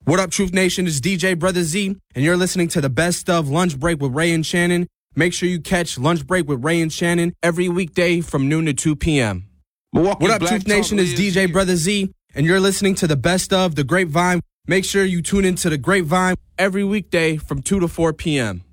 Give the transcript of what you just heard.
What up, Truth Nation? It's DJ Brother Z, and you're listening to the best of Lunch Break with Ray and Shannon. Make sure you catch Lunch Break with Ray and Shannon every weekday from noon to 2 p.m. What up, Truth Nation? It's DJ Brother Z, and you're listening to the best of The Grapevine. Make sure you tune into The Grapevine every weekday from 2 to 4 p.m.